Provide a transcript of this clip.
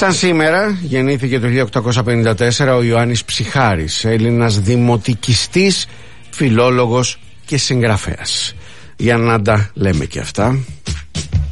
Σαν σήμερα γεννήθηκε το 1854 ο Ιωάννης Ψυχάρης, Έλληνας δημοτικιστής, φιλόλογος και συγγραφέας. Για να τα λέμε και αυτά.